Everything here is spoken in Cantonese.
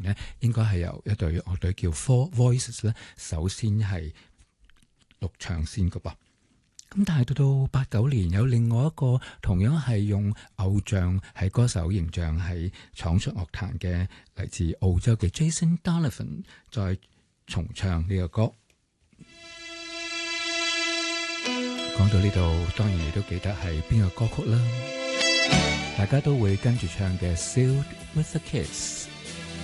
呢，應該係由一隊樂隊叫 Four Voices 咧，首先係錄唱先噶噃。咁但係到89年有另外一個同樣係用偶像係歌手形象係闖出樂壇嘅嚟自澳洲嘅 Jason Donovan 再重唱呢個歌。講到呢度，當然你都記得係邊個歌曲啦，大家都會跟住唱嘅 Sealed with a Kiss。